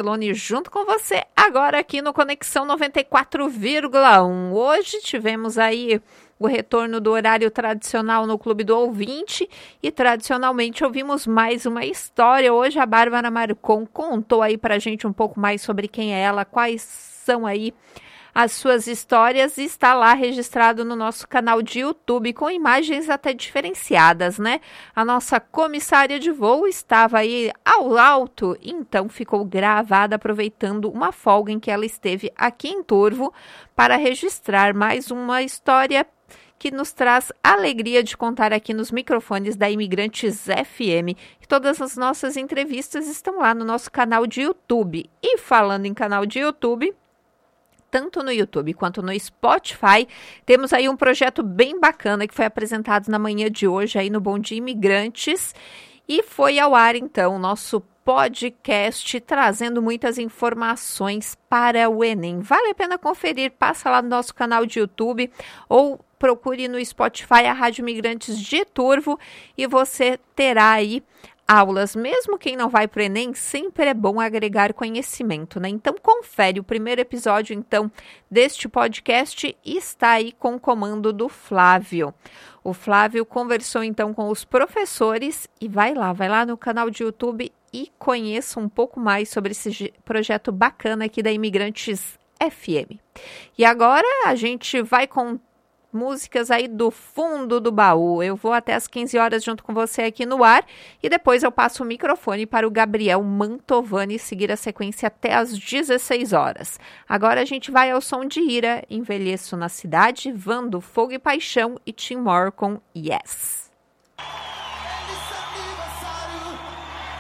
Marcelone junto com você, agora aqui no Conexão 94,1. Hoje tivemos aí o retorno do horário tradicional no Clube do Ouvinte e tradicionalmente ouvimos mais uma história. Hoje a Bárbara Marcon contou aí pra gente um pouco mais sobre quem é ela, quais são aí as suas histórias, e está lá registrado no nosso canal de YouTube com imagens até diferenciadas, né? A nossa comissária de voo estava aí ao alto, então ficou gravada aproveitando uma folga em que ela esteve aqui em Turvo para registrar mais uma história que nos traz alegria de contar aqui nos microfones da Imigrantes FM. E todas as nossas entrevistas estão lá no nosso canal de YouTube. E falando em canal de YouTube, tanto no YouTube quanto no Spotify, temos aí um projeto bem bacana que foi apresentado na manhã de hoje aí no Bom Dia Imigrantes e foi ao ar então o nosso podcast trazendo muitas informações para o Enem. Vale a pena conferir, passa lá no nosso canal de YouTube ou procure no Spotify a Rádio Imigrantes de Turvo e você terá aí aulas. Mesmo quem não vai para o Enem, sempre é bom agregar conhecimento, né? Então confere o primeiro episódio então deste podcast e está aí com o comando do Flávio. O Flávio conversou então com os professores e vai lá no canal de YouTube e conheça um pouco mais sobre esse projeto bacana aqui da Imigrantes FM. E agora a gente vai com músicas aí do fundo do baú. Eu vou até as 15 horas junto com você aqui no ar e depois eu passo o microfone para o Gabriel Mantovani seguir a sequência até as 16 horas. Agora a gente vai ao som de Ira, Envelheço na Cidade, Vando, Fogo e Paixão e Tim Moore com Yes.